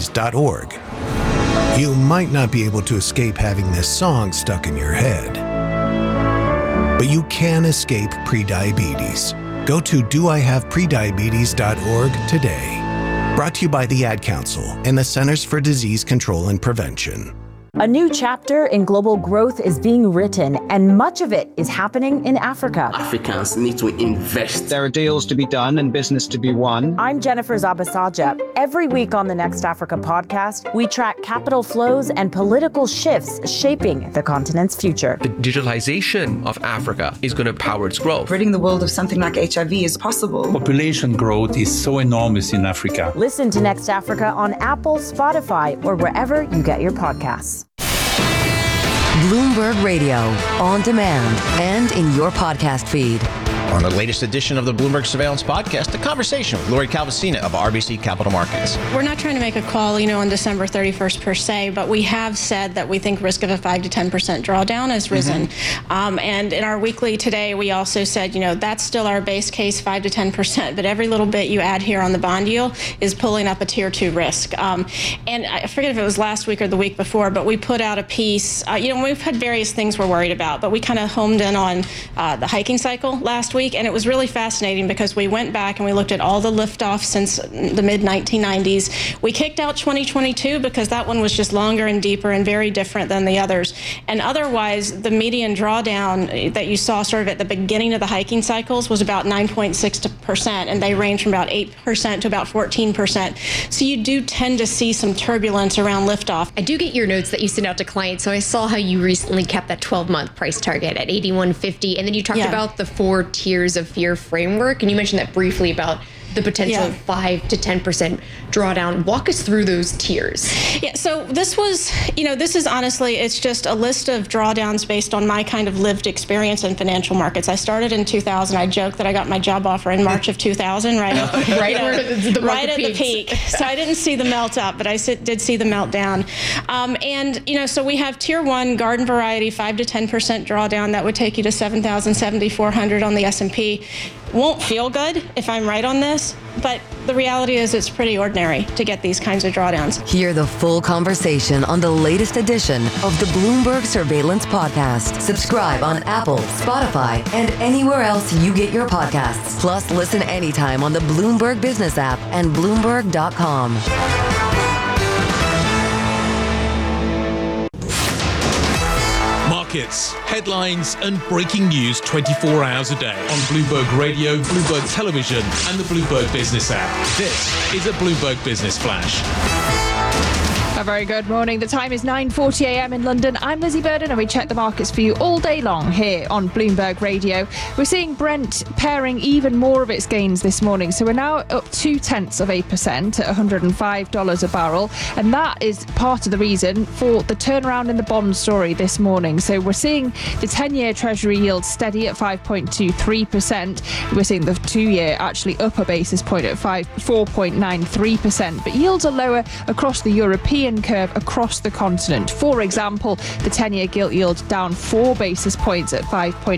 prediabetes.org. You might not be able to escape having this song stuck in your head, but you can escape prediabetes. Go to doihaveprediabetes.org today. Brought to you by the Ad Council and the Centers for Disease Control and Prevention. A new chapter in global growth is being written, and much of it is happening in Africa. Africans need to invest. There are deals to be done and business to be won. I'm Jennifer Zabasaja. Every week on the Next Africa podcast, we track capital flows and political shifts shaping the continent's future. The digitalization of Africa is going to power its growth. Ridding the world of something like HIV is possible. Population growth is so enormous in Africa. Listen to Next Africa on Apple, Spotify, or wherever you get your podcasts. Bloomberg Radio, on demand and in your podcast feed. On the latest edition of the Bloomberg Surveillance Podcast, a conversation with Lori Calvasina of RBC Capital Markets. We're not trying to make a call, on December 31st per se, but we have said that we think risk of a 5 to 10% drawdown has risen. And in our weekly today, we also said, that's still our base case, 5 to 10%, but every little bit you add here on the bond yield is pulling up a tier 2 risk. And I forget if it was last week or the week before, but we put out a piece, we've had various things we're worried about, but we kind of homed in on the hiking cycle last week. And it was really fascinating because we went back and we looked at all the liftoff since the mid-1990s. We kicked out 2022 because that one was just longer and deeper and very different than the others. And otherwise, the median drawdown that you saw sort of at the beginning of the hiking cycles was about 9.6%, and they range from about 8% to about 14%. So you do tend to see some turbulence around liftoff. I do get your notes that you send out to clients, so I saw how you recently kept that 12-month price target at 81.50, and then you talked about the 4 tiers of fear framework, and you mentioned that briefly about the potential of 5 to 10% drawdown. Walk us through those tiers. Yeah, so this was, this is honestly, it's just a list of drawdowns based on my kind of lived experience in financial markets. I started in 2000. I joke that I got my job offer in March of 2000, right at the peak. So I didn't see the melt up, but I did see the meltdown. So we have tier 1 garden variety, 5 to 10% drawdown. That would take you to 7,400 on the S&P. Won't feel good if I'm right on this, but the reality is it's pretty ordinary to get these kinds of drawdowns. Hear the full conversation on the latest edition of the Bloomberg Surveillance Podcast. Subscribe on Apple, Spotify, and anywhere else you get your podcasts. Plus, listen anytime on the Bloomberg Business app and Bloomberg.com. Markets, headlines, and breaking news 24 hours a day on Bloomberg Radio, Bloomberg Television, and the Bloomberg Business app. This is a Bloomberg Business Flash. A very good morning. The time is 9:40 a.m. in London. I'm Lizzie Burden, and we check the markets for you all day long here on Bloomberg Radio. We're seeing Brent paring even more of its gains this morning. So we're now up 0.2% at $105 a barrel. And that is part of the reason for the turnaround in the bond story this morning. So we're seeing the 10-year Treasury yield steady at 5.23%. We're seeing the 2-year actually up a basis point at 4.93%. But yields are lower across the European curve across the continent. For example, the 10-year gilt yield down 4 basis points at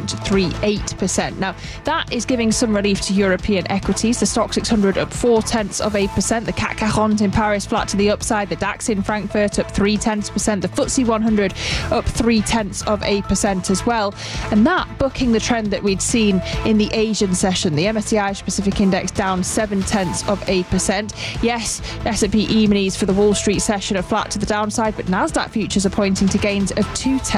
5.38%. Now, that is giving some relief to European equities. The Stoxx 600 up 0.4%. The CAC 40 in Paris flat to the upside. The DAX in Frankfurt up 0.3%. The FTSE 100 up 0.3% as well. And that bucking the trend that we'd seen in the Asian session. The MSCI Asia Pacific Index down 0.7%. Yes, S&P E-minis for the Wall Street session are flat to the downside, but Nasdaq futures are pointing to gains of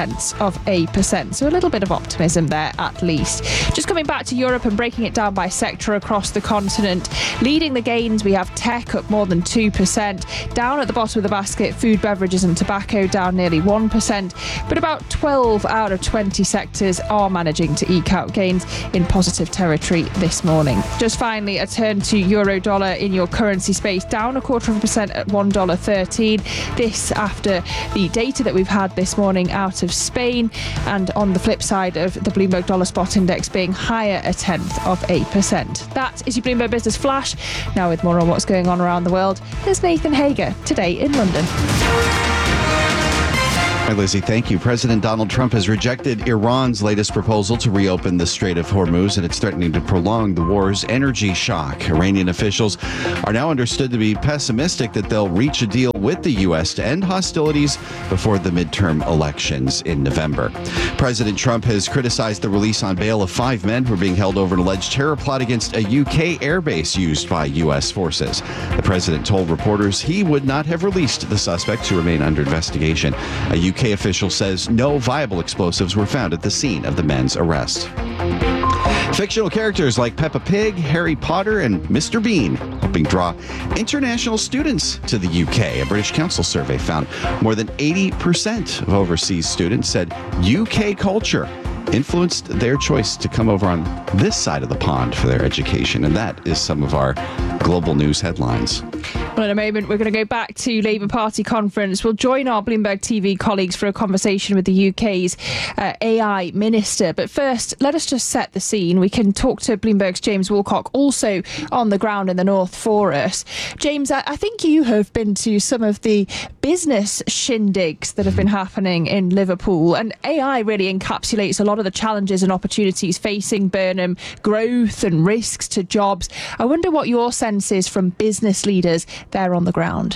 0.2%. So a little bit of optimism there at least. Just coming back to Europe and breaking it down by sector across the continent. Leading the gains, we have tech up more than 2%. Down at the bottom of the basket, food, beverages and tobacco down nearly 1%. But about 12 out of 20 sectors are managing to eke out gains in positive territory this morning. Just finally, a turn to euro dollar in your currency space, down 0.25% at $1.13. This after the data that we've had this morning out of Spain, and on the flip side of the Bloomberg Dollar Spot Index being higher 0.1%. That is your Bloomberg Business Flash. Now with more on what's going on around the world, there's Nathan Hager today in London. Hi, Lizzie. Thank you. President Donald Trump has rejected Iran's latest proposal to reopen the Strait of Hormuz, and it's threatening to prolong the war's energy shock. Iranian officials are now understood to be pessimistic that they'll reach a deal with the U.S. to end hostilities before the midterm elections in November. President Trump has criticized the release on bail of 5 men who are being held over an alleged terror plot against a UK airbase used by U.S. forces. The president told reporters he would not have released the suspects who remain under investigation. A UK official says no viable explosives were found at the scene of the men's arrest. Fictional characters like Peppa Pig, Harry Potter, and Mr. Bean helping draw international students to the UK. A British Council survey found more than 80% of overseas students said UK culture influenced their choice to come over on this side of the pond for their education. And that is some of our global news headlines. Well, in a moment, we're going to go back to Labour Party conference. We'll join our Bloomberg TV colleagues for a conversation with the UK's AI minister. But first, let us just set the scene. We can talk to Bloomberg's James Woolcock, also on the ground in the north for us. James, I think you have been to some of the business shindigs that have been happening in Liverpool, and AI really encapsulates a lot of the challenges and opportunities facing Burnham, growth and risks to jobs. I wonder what your sense is from business leaders there on the ground.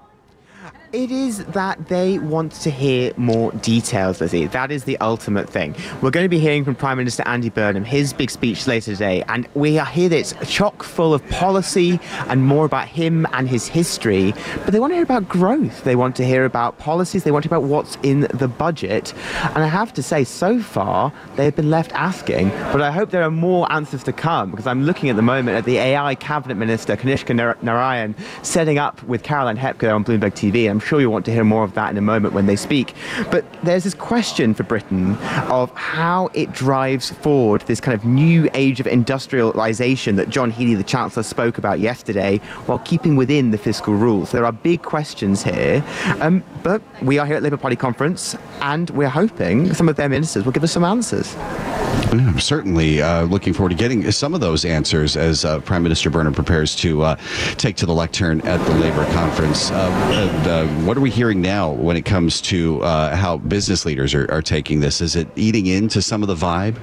It is that they want to hear more details, Lizzie. That is the ultimate thing. We're going to be hearing from Prime Minister Andy Burnham, his big speech later today, and we hear that it's chock full of policy and more about him and his history. But they want to hear about growth. They want to hear about policies. They want to hear about what's in the budget. And I have to say, so far, they've been left asking. But I hope there are more answers to come, because I'm looking at the moment at the AI Cabinet Minister, Kanishka Narayan, setting up with Caroline Hepker on Bloomberg TV. I'm sure you'll want to hear more of that in a moment when they speak. But there's this question for Britain of how it drives forward this kind of new age of industrialisation that John Healey, the Chancellor, spoke about yesterday, while keeping within the fiscal rules. There are big questions here. But we are here at Labour Party conference, and we're hoping some of their ministers will give us some answers. I'm certainly looking forward to getting some of those answers as Prime Minister Burnham prepares to take to the lectern at the Labour conference. What are we hearing now when it comes to how business leaders are taking this? Is it eating into some of the vibe?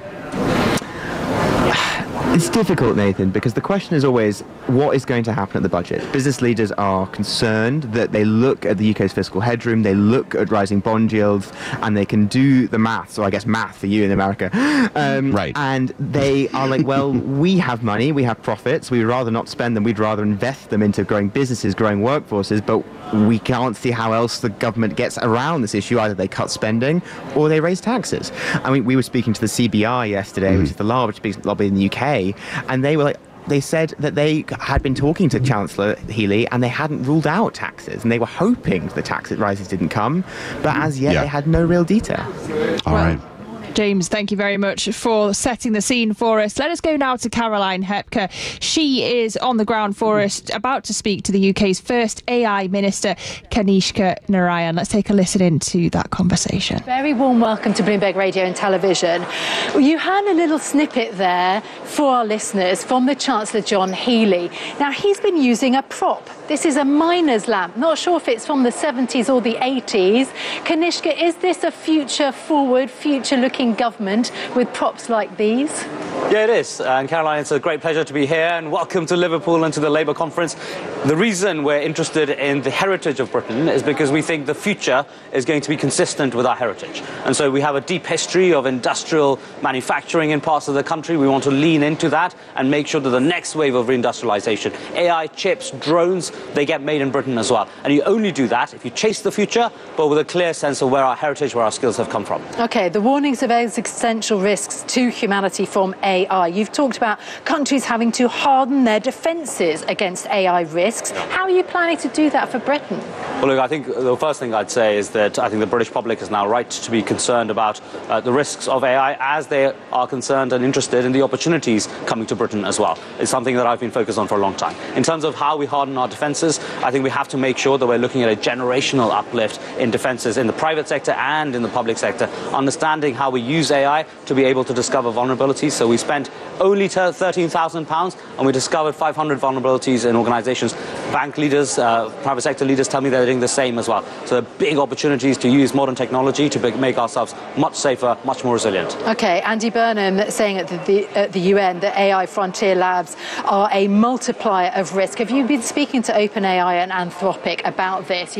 It's difficult, Nathan, because the question is always, what is going to happen at the budget? Business leaders are concerned that they look at the UK's fiscal headroom, they look at rising bond yields, and they can do the maths, or I guess math for you in America. Right. And they are like, well, we have money, we have profits, we'd rather not spend them, we'd rather invest them into growing businesses, growing workforces, but we can't see how else the government gets around this issue. Either they cut spending or they raise taxes. I mean, we were speaking to the CBI yesterday, which is the largest lobby in the UK, and they were like, they said that they had been talking to Chancellor Healey and they hadn't ruled out taxes, and they were hoping the tax rises didn't come, but as yet they had no real detail. All right. James, thank you very much for setting the scene for us. Let us go now to Caroline Hepker. She is on the ground for us, about to speak to the UK's first AI Minister, Kanishka Narayan. Let's take a listen into that conversation. Very warm welcome to Bloomberg Radio and Television. You had a little snippet there for our listeners from the Chancellor John Healey. Now, he's been using a prop. This is a miner's lamp. Not sure if it's from the 70s or the 80s. Kanishka, is this a future-forward, future-looking government with props like these? Yeah, it is. And Caroline, it's a great pleasure to be here, and welcome to Liverpool and to the Labour conference. The reason we're interested in the heritage of Britain is because we think the future is going to be consistent with our heritage. And so we have a deep history of industrial manufacturing in parts of the country. We want to lean into that and make sure that the next wave of reindustrialisation, AI, chips, drones, they get made in Britain as well. And you only do that if you chase the future, but with a clear sense of where our heritage, where our skills have come from. OK, the warnings of existential risks to humanity from AI. You've talked about countries having to harden their defences against AI risks. How are you planning to do that for Britain? Well, look, I think the first thing I'd say is that I think the British public is now right to be concerned about the risks of AI, as they are concerned and interested in the opportunities coming to Britain as well. It's something that I've been focused on for a long time. In terms of how we harden our defences, I think we have to make sure that we're looking at a generational uplift in defences in the private sector and in the public sector, understanding how we use AI to be able to discover vulnerabilities. So we spent only £13,000 and we discovered 500 vulnerabilities in organisations. Bank leaders, private sector leaders tell me they're doing the same as well. So there are big opportunities to use modern technology to make ourselves much safer, much more resilient. OK, Andy Burnham saying at the UN that AI frontier labs are a multiplier of risk. Have you been speaking to OpenAI and Anthropic about this? You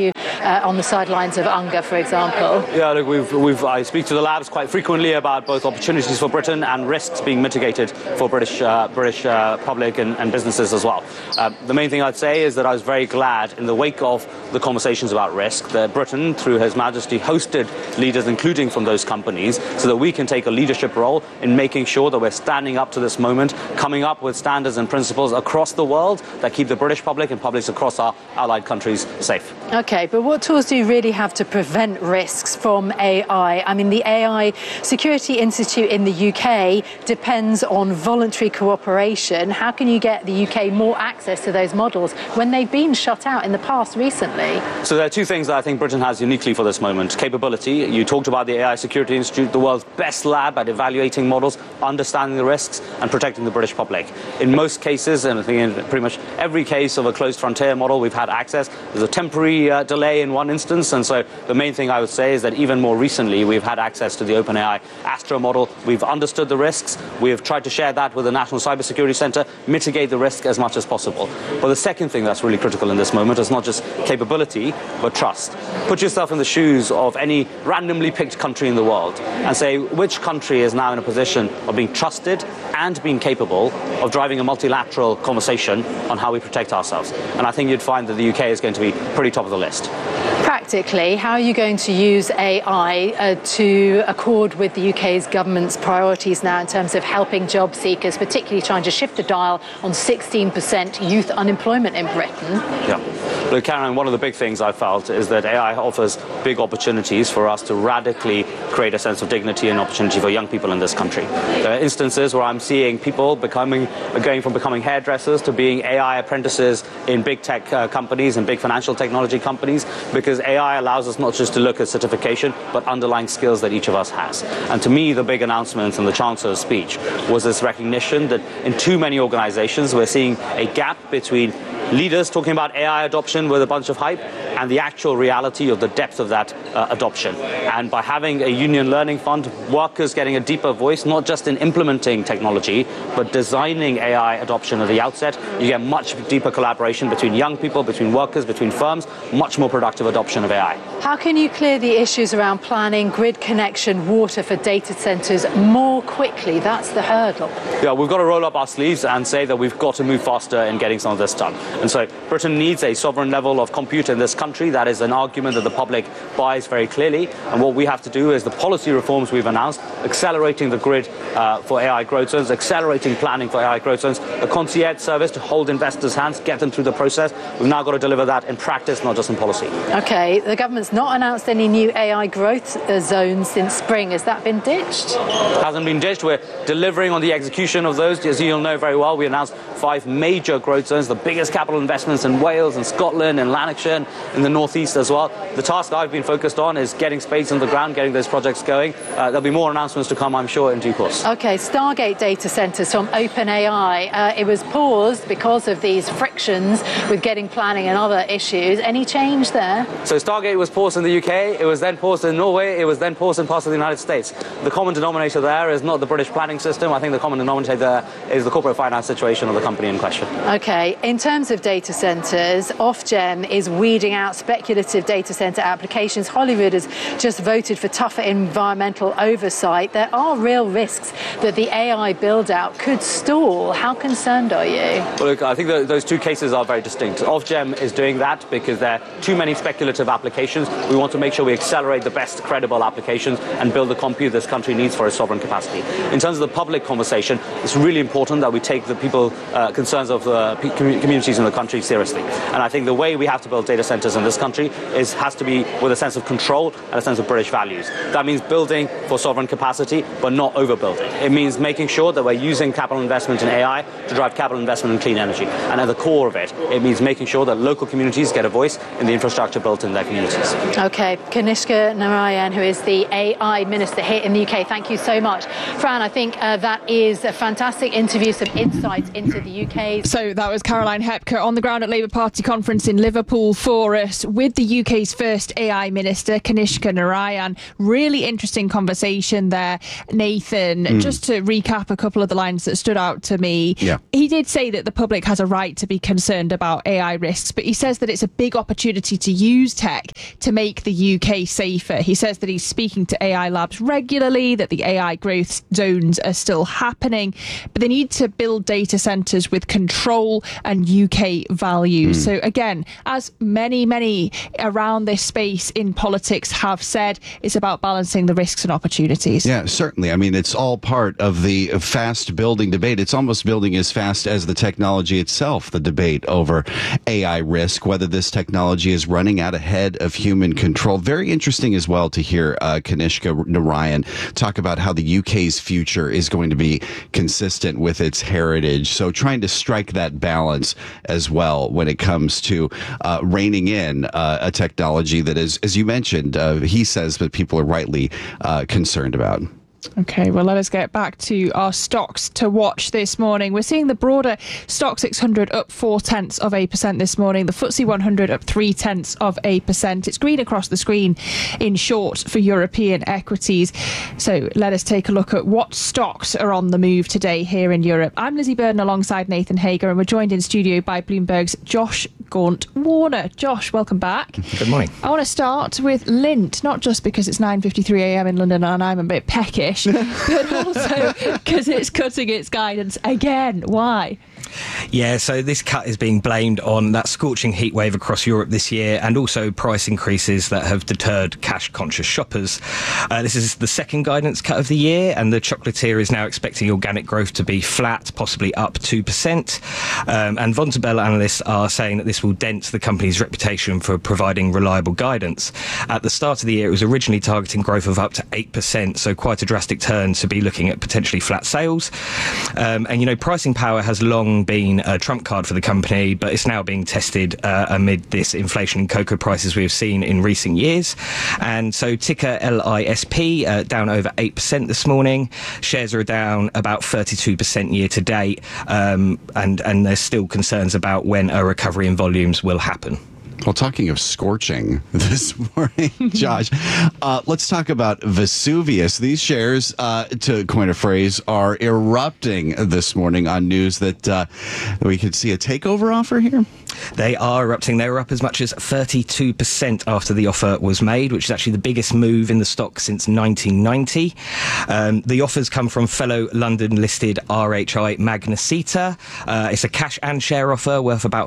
on the sidelines of UNGA, for example? Yeah, look, I speak to the labs quite frequently about both opportunities for Britain and risks being mitigated for British public and businesses as well. The main thing I'd say is that I was very glad in the wake of the conversations about risk that Britain, through His Majesty, hosted leaders, including from those companies, so that we can take a leadership role in making sure that we're standing up to this moment, coming up with standards and principles across the world that keep the British public and publics across our allied countries safe. Okay, but what tools do you really have to prevent risks from AI? I mean, the AI Security Institute in the UK depends on voluntary cooperation. How can you get the UK more access to those models when they've been shut out in the past recently? So there are two things that I think Britain has uniquely for this moment. Capability. You talked about the AI Security Institute, the world's best lab at evaluating models, understanding the risks and protecting the British public. In most cases, and I think in pretty much every case of a closed frontier model, we've had access. There's a temporary delay in one instance, and so the main thing I would say is that even more recently we've had access to the OpenAI Astra model. We've understood the risks. We have tried to share that with the National Cybersecurity Centre, mitigate the risk as much as possible. But the second thing that's really critical in this moment is not just capability, but trust. Put yourself in the shoes of any randomly picked country in the world and say which country is now in a position of being trusted and being capable of driving a multilateral conversation on how we protect ourselves. And I think you'd find that the UK is going to be pretty top of the list. Practically, how are you going to use AI to accord with the UK's government's priorities now in terms of helping job seekers, particularly trying to shift the dial on 16% youth unemployment in Britain? Yeah. Look, Caroline, one of the big things I felt is that AI offers big opportunities for us to radically create a sense of dignity and opportunity for young people in this country. There are instances where I'm seeing people going from becoming hairdressers to being AI apprentices in big tech companies and big financial technology companies, because AI allows us not just to look at certification, but underlying skills that each of us has. And to me, the big announcement in the Chancellor's speech was this recognition that in too many organizations, we're seeing a gap between leaders talking about AI adoption with a bunch of hype and the actual reality of the depth of that adoption. And by having a union learning fund, workers getting a deeper voice, not just in implementing technology, but designing AI adoption at the outset, you get much deeper collaboration between young people, between workers, between firms, much more productive adoption of AI. How can you clear the issues around planning, grid connection, water for data centres more quickly? That's the hurdle. Yeah, we've got to roll up our sleeves and say that we've got to move faster in getting some of this done. And so Britain needs a sovereign level of compute in this country. That is an argument that the public buys very clearly. And what we have to do is the policy reforms we've announced, accelerating the grid for AI growth zones, accelerating planning for AI growth zones, a concierge service to hold investors' hands, get them through the process. We've now got to deliver that in practice, not just in policy. OK, the government's not announced any new AI growth zones since spring. Has that been ditched? It hasn't been ditched. We're delivering on the execution of those. As you'll know very well, we announced 5 major growth zones, the biggest capital investments in Wales and Scotland and Lanarkshire and in the northeast as well. The task I've been focused on is getting spades on the ground, getting those projects going. There'll be more announcements to come, I'm sure, in due course. OK, Stargate data centres from OpenAI. It was paused because of these frictions with getting planning and other issues. Any change there? So Stargate was paused in the UK, it was then paused in Norway, it was then paused in parts of the United States. The common denominator there is not the British planning system. I think the common denominator there is the corporate finance situation of the company in question. OK, in terms of data centres, Ofgem is weeding out speculative data centre applications. Holyrood has just voted for tougher environmental oversight. There are real risks that the AI build-out could stall. How concerned are you? Well, look, I think those two cases are very distinct. Ofgem is doing that because there are too many speculative applications. We want to make sure we accelerate the best credible applications and build the compute this country needs for its sovereign capacity. In terms of the public conversation, it's really important that we take the concerns of the communities in the country seriously. And I think the way we have to build data centres in this country has to be with a sense of control and a sense of British values. That means building for sovereign capacity, but not overbuilding. It means making sure that we're using capital investment in AI to drive capital investment in clean energy. And at the core of it, it means making sure that local communities get a voice in the infrastructure built in their communities. OK, Kanishka Narayan, who is the AI Minister here in the UK, thank you so much. Fran, I think that is a fantastic interview, some insights into the UK. So that was Caroline Hepker on the ground at Labour Party conference in Liverpool for us with the UK's first AI Minister, Kanishka Narayan. Really interesting conversation there, Nathan. Just to recap a couple of the lines that stood out to me. Yeah. He did say that the public has a right to be concerned about AI risks, but he says that it's a big opportunity to use tech to make the UK safer. He says that he's speaking to AI labs regularly, that the AI growth zones are still happening, but they need to build data centres with control and UK values. So again, as many around this space in politics have said, it's about balancing the risks and opportunities. Yeah, certainly. I mean, it's all part of the fast building debate. It's almost building as fast as the technology itself, the debate over AI risk, whether this technology is running out ahead of human control. Very interesting as well to hear Kanishka Narayan talk about how the UK's future is going to be consistent with its heritage. So trying to strike that balance as well when it comes to reining in a technology that is, as you mentioned, he says that people are rightly concerned about. Okay, well, let us get back to our stocks to watch this morning. We're seeing the broader Stock 600 up 0.4% this morning. The FTSE 100 up 0.3%. It's green across the screen, in short, for European equities. So let us take a look at what stocks are on the move today here in Europe. I'm Lizzie Burden alongside Nathan Hager, and we're joined in studio by Bloomberg's Josh Gaunt-Warner. Josh, welcome back. Good morning. I want to start with Lindt, not just because it's 9:53 a.m. in London and I'm a bit peckish, but also because it's cutting its guidance again. Why? Yeah, so this cut is being blamed on that scorching heat wave across Europe this year, and also price increases that have deterred cash-conscious shoppers. This is the second guidance cut of the year, and the chocolatier is now expecting organic growth to be flat, possibly up 2%. And Vontobel analysts are saying that this will dent the company's reputation for providing reliable guidance. At the start of the year, it was originally targeting growth of up to 8%, so quite a drastic turn to be looking at potentially flat sales. And, you know, pricing power has long been a trump card for the company, but it's now being tested amid this inflation in cocoa prices we have seen in recent years. And so ticker LISP down over 8% this morning. Shares are down about 32% year to date, and there's still concerns about when a recovery in volumes will happen. Well, talking of scorching this morning, Josh, let's talk about Vesuvius. These shares, to coin a phrase, are erupting this morning on news that we could see a takeover offer here. They are erupting. They were up as much as 32% after the offer was made, which is actually the biggest move in the stock since 1990. The offers come from fellow London-listed RHI Magnesita. It's a cash and share offer worth about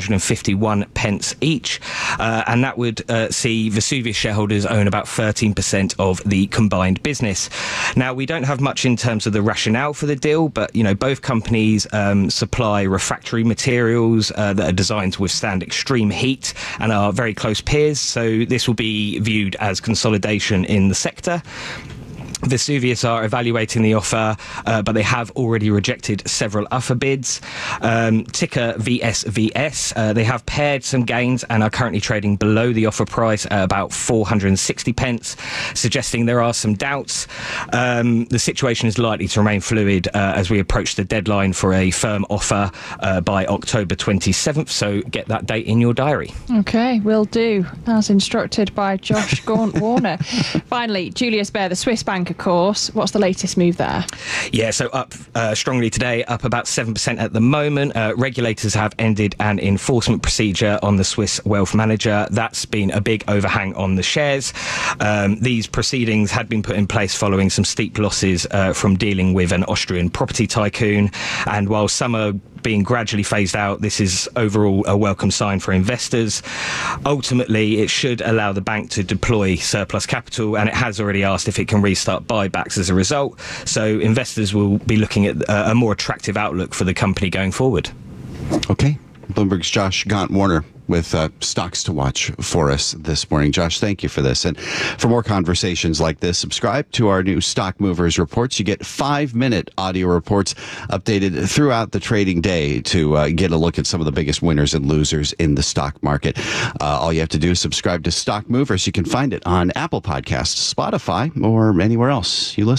551 pence each, and that would see Vesuvius shareholders own about 13% of the combined business. Now, we don't have much in terms of the rationale for the deal, but, you know, both companies supply refractory materials that are designed to withstand extreme heat and are very close peers, so this will be viewed as consolidation in the sector. Vesuvius are evaluating the offer, but they have already rejected several other bids. Ticker VSVS, they have paired some gains and are currently trading below the offer price at about 460 pence, suggesting there are some doubts. The situation is likely to remain fluid as we approach the deadline for a firm offer by October 27th, so get that date in your diary. Okay, will do, as instructed by Josh Gaunt-Warner. Finally, Julius Baer, the Swiss bank, of course. What's the latest move there? Yeah, so up strongly today, up about 7% at the moment. Regulators have ended an enforcement procedure on the Swiss wealth manager. That's been a big overhang on the shares. These proceedings had been put in place following some steep losses from dealing with an Austrian property tycoon. And while some are being gradually phased out, this is overall a welcome sign for investors. Ultimately, it should allow the bank to deploy surplus capital, and it has already asked if it can restart buybacks as a result. So investors will be looking at a more attractive outlook for the company going forward. Okay. Bloomberg's Josh Gaunt-Warner with stocks to watch for us this morning. Josh, thank you for this. And for more conversations like this, subscribe to our new Stock Movers reports. You get 5-minute audio reports updated throughout the trading day to get a look at some of the biggest winners and losers in the stock market. All you have to do is subscribe to Stock Movers. You can find it on Apple Podcasts, Spotify, or anywhere else you listen.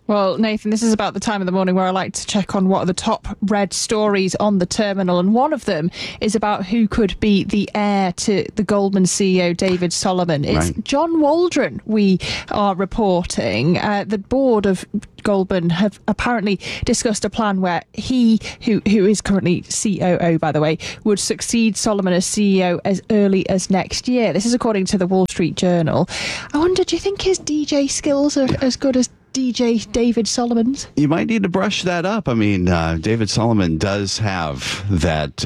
Well, Nathan, this is about the time of the morning where I like to check on what are the top read stories on the terminal. And one of them is about who could be the heir to the Goldman CEO, David Solomon. It's right. John Waldron, we are reporting. The board of Goldman have apparently discussed a plan where he, who is currently COO, by the way, would succeed Solomon as CEO as early as next year. This is according to the Wall Street Journal. I wonder, do you think his DJ skills are as good as DJ David Solomon's? You might need to brush that up. I mean, David Solomon does have that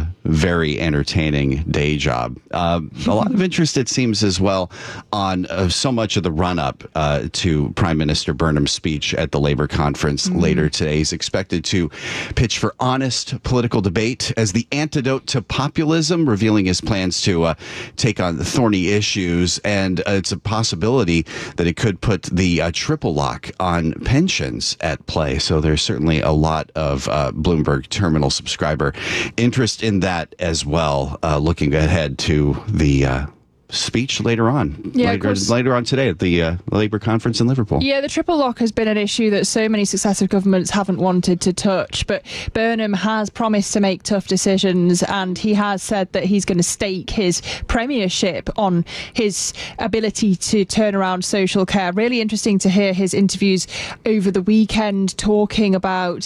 very entertaining day job. A lot of interest, it seems, as well, on so much of the run-up to Prime Minister Burnham's speech at the Labour conference later today. He's expected to pitch for honest political debate as the antidote to populism, revealing his plans to take on the thorny issues. And it's a possibility that it could put the triple lock on pensions at play. So there's certainly a lot of Bloomberg terminal subscriber interest in that as well, looking ahead to the speech later on. Yeah, later on today at the Labour conference in Liverpool. Yeah, the triple lock has been an issue that so many successive governments haven't wanted to touch, but Burnham has promised to make tough decisions, and he has said that he's going to stake his premiership on his ability to turn around social care. Really interesting to hear his interviews over the weekend talking about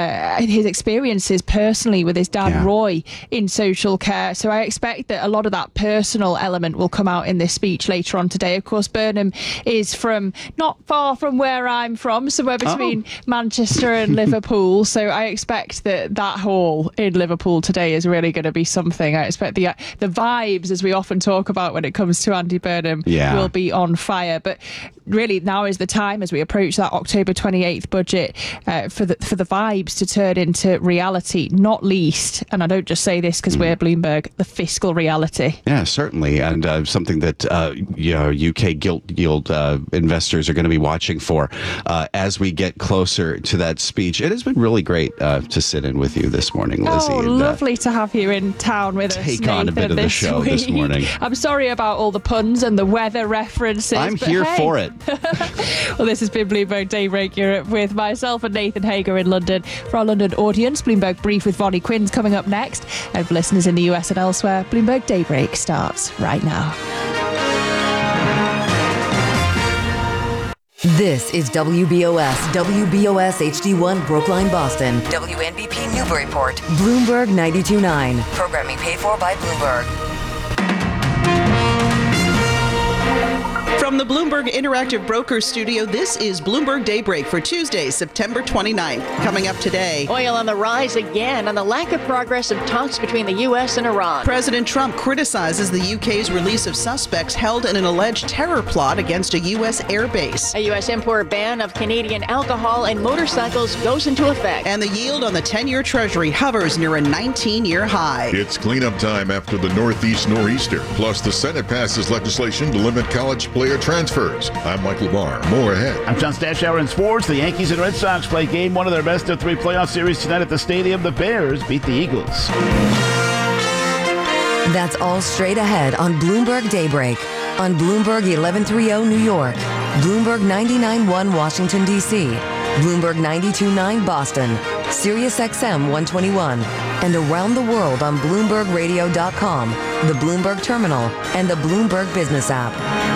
his experiences personally with his dad Roy in social care. So I expect that a lot of that personal element will come out in this speech later on today. Of course, Burnham is from not far from where I'm from, somewhere between Manchester and Liverpool. So I expect that hall in Liverpool today is really going to be something. I expect the vibes, as we often talk about when it comes to Andy Burnham, will be on fire. But really, now is the time, as we approach that October 28th budget, for the vibes to turn into reality, not least, and I don't just say this because we're Bloomberg, the fiscal reality. Yeah, certainly. And something that UK gilt yield investors are going to be watching for as we get closer to that speech. It has been really great to sit in with you this morning, Lizzie. Oh, lovely to have you in town with us, Take on a bit of the show this morning. I'm sorry about all the puns and the weather references. I'm here for it. Well, this has been Bloomberg Daybreak Europe with myself and Nathan Hager in London. For our London audience, Bloomberg Brief with Vonnie Quinn's coming up next. And for listeners in the US and elsewhere, Bloomberg Daybreak starts right now. This is WBOS HD1 Brookline, Boston, WNBP Newburyport, Bloomberg 92.9. Programming paid for by Bloomberg. From the Bloomberg Interactive Brokers Studio, this is Bloomberg Daybreak for Tuesday, September 29th. Coming up today, oil on the rise again on the lack of progress of talks between the U.S. and Iran. President Trump criticizes the UK's release of suspects held in an alleged terror plot against a U.S. airbase. A U.S. import ban of Canadian alcohol and motorcycles goes into effect. And the yield on the 10-year Treasury hovers near a 19-year high. It's cleanup time after the Northeast Nor'easter. Plus, the Senate passes legislation to limit college player transfers. I'm Michael Barr. More ahead. I'm John Stashower in sports. The Yankees and Red Sox play game one of their best of three playoff series tonight at the stadium. The Bears beat the Eagles. That's all straight ahead on Bloomberg Daybreak. On Bloomberg 1130 New York, Bloomberg 99.1 Washington, D.C., Bloomberg 92.9 Boston, Sirius XM 121, and around the world on BloombergRadio.com, the Bloomberg Terminal, and the Bloomberg Business app.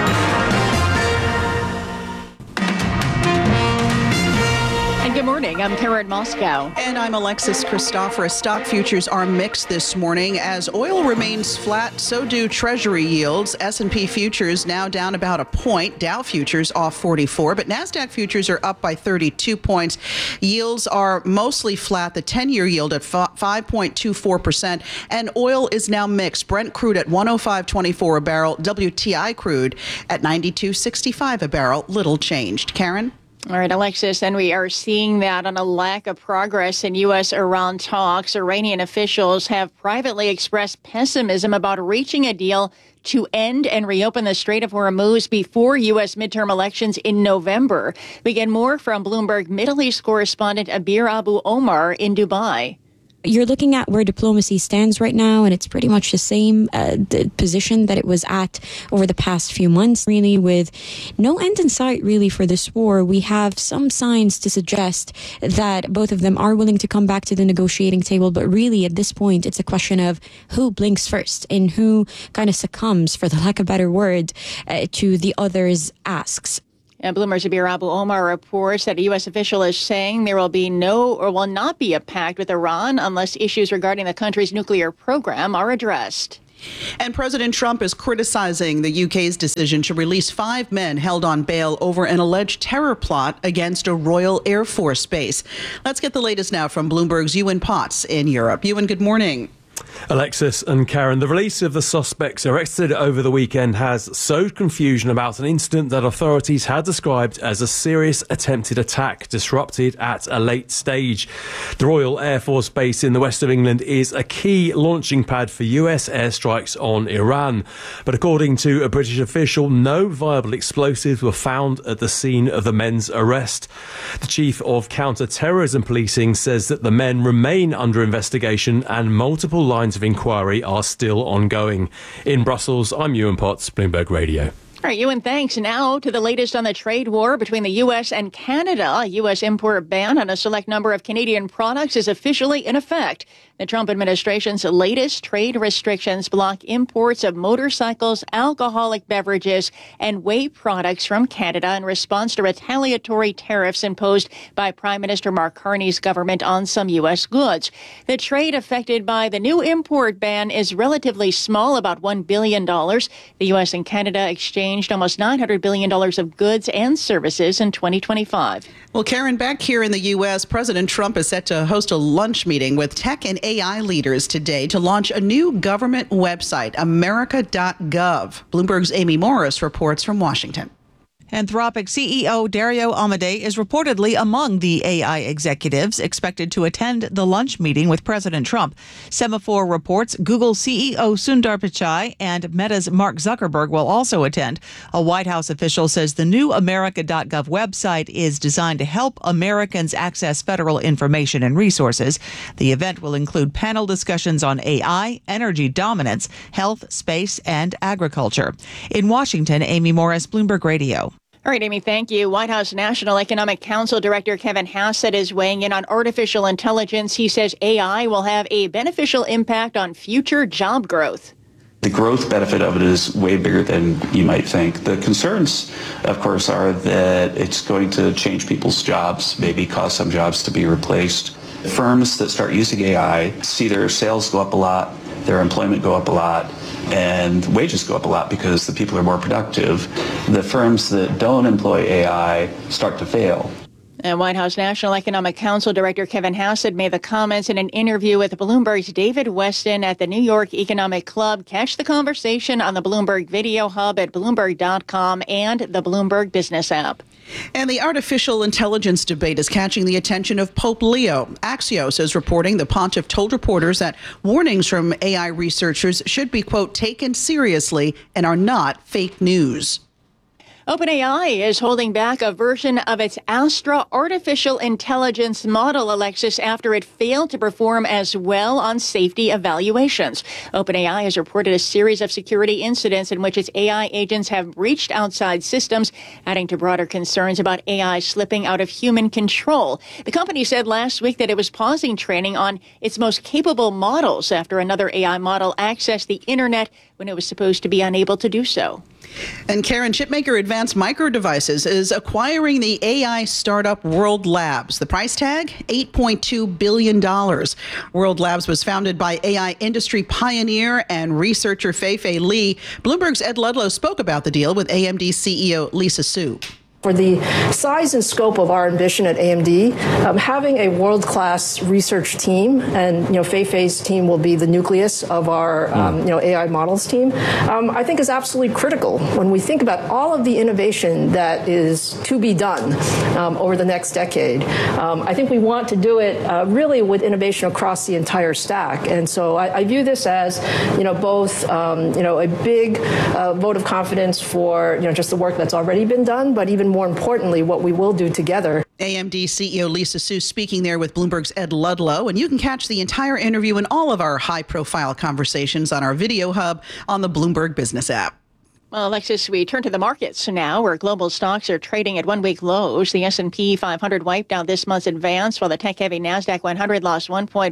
Good morning. I'm Karen Moscow. And I'm Alexis Christoforous. Stock futures are mixed this morning. As oil remains flat, so do Treasury yields. S&P futures now down about a point. Dow futures off 44, but NASDAQ futures are up by 32 points. Yields are mostly flat. The 10-year yield at 5.24%. And oil is now mixed. Brent crude at 105.24 a barrel. WTI crude at 92.65 a barrel. Little changed. Karen? All right, Alexis, and we are seeing that on a lack of progress in U.S.-Iran talks. Iranian officials have privately expressed pessimism about reaching a deal to end and reopen the Strait of Hormuz before U.S. midterm elections in November. We get more from Bloomberg Middle East correspondent Abir Abu Omar in Dubai. you're looking at where diplomacy stands right now, and it's pretty much the same the position that it was at over the past few months, really, with no end in sight, really, for this war. We have some signs to suggest that both of them are willing to come back to the negotiating table, but really, at this point, it's a question of who blinks first and who kind of succumbs, for the lack of a better word, to the other's asks. And Bloomberg's Abir Abu Omar reports that a U.S. official is saying there will be no or will not be a pact with Iran unless issues regarding the country's nuclear program are addressed. And President Trump is criticizing the UK's decision to release 5 men held on bail over an alleged terror plot against a Royal Air Force base. Let's get the latest now from Bloomberg's Ewan Potts in Europe. Ewan, good morning. Alexis and Karen, the release of the suspects arrested over the weekend has sowed confusion about an incident that authorities had described as a serious attempted attack disrupted at a late stage. The Royal Air Force Base in the west of England is a key launching pad for US airstrikes on Iran. But according to a British official, no viable explosives were found at the scene of the men's arrest. The chief of counter-terrorism policing says that the men remain under investigation and multiple lines of inquiry are still ongoing. In Brussels, I'm Ewan Potts, Bloomberg Radio. All right, Ewan, thanks. Now to the latest on the trade war between the U.S. and Canada. A U.S. import ban on a select number of Canadian products is officially in effect. The Trump administration's latest trade restrictions block imports of motorcycles, alcoholic beverages, and whey products from Canada in response to retaliatory tariffs imposed by Prime Minister Mark Carney's government on some U.S. goods. The trade affected by the new import ban is relatively small, about $1 billion. The U.S. and Canada exchanged almost $900 billion of goods and services in 2025. Well, Karen, back here in the U.S., President Trump is set to host a lunch meeting with tech and AI leaders today to launch a new government website, America.gov. Bloomberg's Amy Morris reports from Washington. Anthropic CEO Dario Amodei is reportedly among the AI executives expected to attend the lunch meeting with President Trump. Semaphore reports Google CEO Sundar Pichai and Meta's Mark Zuckerberg will also attend. A White House official says the new America.gov website is designed to help Americans access federal information and resources. The event will include panel discussions on AI, energy dominance, health, space, and agriculture. In Washington, Amy Morris, Bloomberg Radio. All right, Amy, thank you. White House National Economic Council Director Kevin Hassett is weighing in on artificial intelligence. He says AI will have a beneficial impact on future job growth. The growth benefit of it is way bigger than you might think. The concerns, of course, are that it's going to change people's jobs, maybe cause some jobs to be replaced. Firms that start using AI see their sales go up a lot, their employment go up a lot, and wages go up a lot because the people are more productive. The firms that don't employ AI start to fail. And White House National Economic Council Director Kevin Hassett made the comments in an interview with Bloomberg's David Weston at the New York Economic Club. Catch the conversation on the Bloomberg Video Hub at Bloomberg.com and the Bloomberg Business app. And the artificial intelligence debate is catching the attention of Pope Leo. Axios is reporting the pontiff told reporters that warnings from AI researchers should be, quote, taken seriously and are not fake news. OpenAI is holding back a version of its Astra artificial intelligence model, Alexis, after it failed to perform as well on safety evaluations. OpenAI has reported a series of security incidents in which its AI agents have breached outside systems, adding to broader concerns about AI slipping out of human control. The company said last week that it was pausing training on its most capable models after another AI model accessed the internet when it was supposed to be unable to do so. And Karen, chipmaker Advanced Micro Devices is acquiring the AI startup World Labs. The price tag, $8.2 billion. World Labs was founded by AI industry pioneer and researcher Fei-Fei Li. Bloomberg's Ed Ludlow spoke about the deal with AMD CEO Lisa Su. For the size and scope of our ambition at AMD, having a world-class research team, and Fei-Fei's team will be the nucleus of our AI models team, I think is absolutely critical when we think about all of the innovation that is to be done over the next decade. I think we want to do it really with innovation across the entire stack, and so I view this as both a big vote of confidence for just the work that's already been done, but even more importantly, what we will do together. AMD CEO Lisa Su speaking there with Bloomberg's Ed Ludlow. And you can catch the entire interview and all of our high-profile conversations on our video hub on the Bloomberg Business app. Well, Alexis, we turn to the markets now, where global stocks are trading at one-week lows. The S&P 500 wiped out this month's advance, while the tech-heavy NASDAQ 100 lost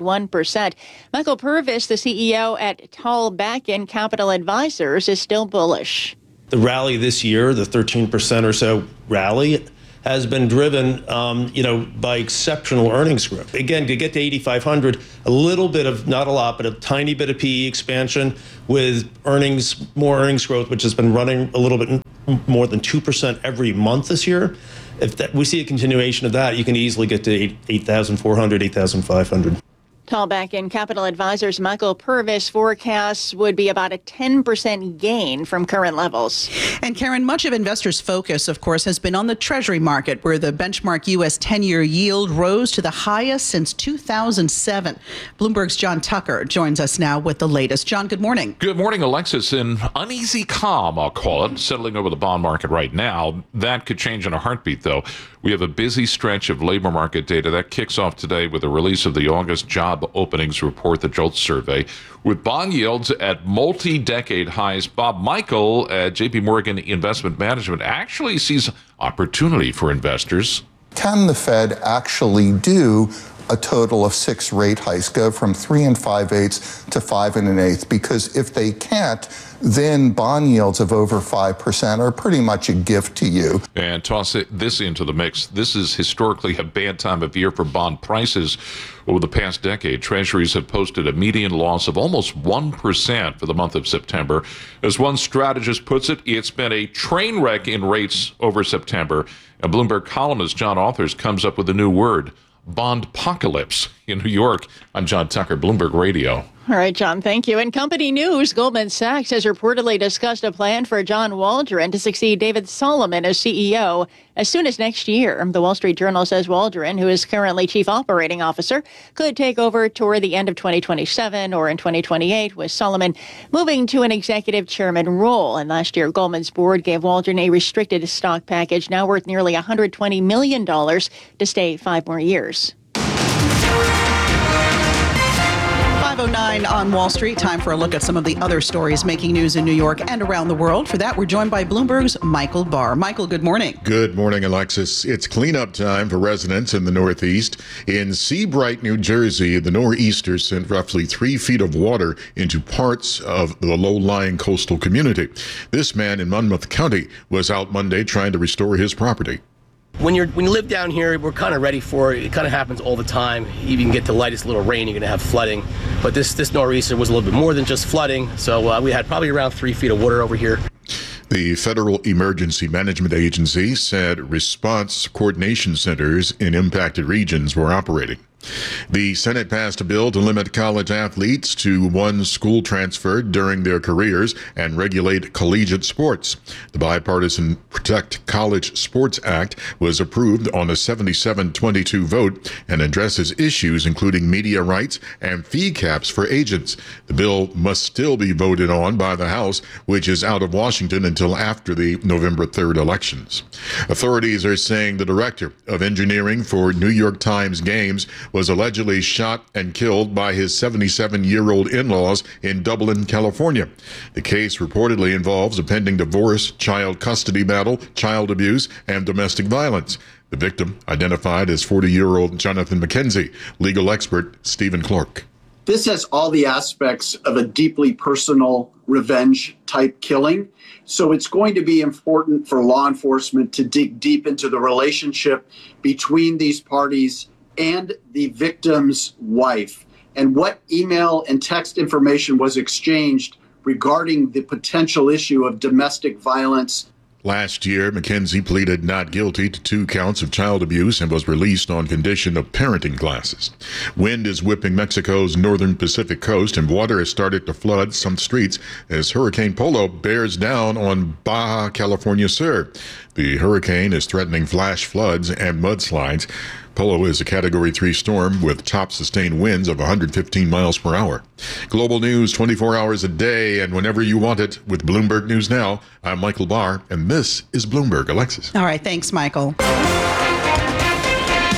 1.1%. Michael Purvis, the CEO at Tallbacken Capital Advisors, is still bullish. The rally this year, the 13% or so rally, has been driven, by exceptional earnings growth. Again, to get to 8,500, a little bit of, not a lot, but a tiny bit of PE expansion with more earnings growth, which has been running a little bit more than 2% every month this year. If we see a continuation of that, you can easily get to 8,400, 8,500. Tallbacken Capital Advisors Michael Purvis forecasts would be about a 10% gain from current levels. And Karen, much of investors' focus, of course, has been on the Treasury market, where the benchmark U.S. 10-year yield rose to the highest since 2007. Bloomberg's John Tucker joins us now with the latest. John, good morning. Good morning, Alexis. An uneasy calm, I'll call it, settling over the bond market right now. That could change in a heartbeat, though. We have a busy stretch of labor market data that kicks off today with the release of the August job openings report, the JOLTS survey, with bond yields at multi-decade highs. Bob Michael at JP Morgan Investment Management actually sees opportunity for investors. Can the Fed actually do a total of 6 rate hikes, go from 3 5/8 to 5 1/8? Because if they can't, then bond yields of over 5% are pretty much a gift to you. And toss this into the mix. This is historically a bad time of year for bond prices. Over the past decade, Treasuries have posted a median loss of almost 1% for the month of September. As one strategist puts it, it's been a train wreck in rates over September. And Bloomberg columnist John Authers comes up with a new word: bondpocalypse. In New York, I'm John Tucker, Bloomberg Radio. All right, John, thank you. In company news, Goldman Sachs has reportedly discussed a plan for John Waldron to succeed David Solomon as CEO as soon as next year. The Wall Street Journal says Waldron, who is currently chief operating officer, could take over toward the end of 2027 or in 2028, with Solomon moving to an executive chairman role. And last year, Goldman's board gave Waldron a restricted stock package now worth nearly $120 million to stay 5 more years. 5:09 on Wall Street. Time for a look at some of the other stories making news in New York and around the world. For that, we're joined by Bloomberg's Michael Barr. Michael, good morning. Good morning, Alexis. It's cleanup time for residents in the Northeast. In Seabright, New Jersey, the nor'easter sent roughly 3 feet of water into parts of the low-lying coastal community. This man in Monmouth County was out Monday trying to restore his property. When you live down here, we're kind of ready for it. It kind of happens all the time. You even get the lightest little rain, you're going to have flooding. But this nor'easter was a little bit more than just flooding. So we had probably around 3 feet of water over here. The Federal Emergency Management Agency said response coordination centers in impacted regions were operating. The Senate passed a bill to limit college athletes to 1 school transfer during their careers and regulate collegiate sports. The bipartisan Protect College Sports Act was approved on a 77-22 vote and addresses issues including media rights and fee caps for agents. The bill must still be voted on by the House, which is out of Washington until after the November 3rd elections. Authorities are saying the director of engineering for New York Times Games was allegedly shot and killed by his 77-year-old in-laws in Dublin, California. The case reportedly involves a pending divorce, child custody battle, child abuse, and domestic violence. The victim, identified as 40-year-old Jonathan McKenzie, legal expert Stephen Clark. This has all the aspects of a deeply personal revenge-type killing. So it's going to be important for law enforcement to dig deep into the relationship between these parties and the victim's wife, and what email and text information was exchanged regarding the potential issue of domestic violence. Last year, McKenzie pleaded not guilty to 2 counts of child abuse and was released on condition of parenting classes. Wind is whipping Mexico's northern Pacific coast, and water has started to flood some streets as Hurricane Polo bears down on Baja California Sur. The hurricane is threatening flash floods and mudslides. Polo is a Category 3 storm with top sustained winds of 115 miles per hour. Global news 24 hours a day and whenever you want it with Bloomberg News Now. I'm Michael Barr, and this is Bloomberg. Alexis. All right. Thanks, Michael.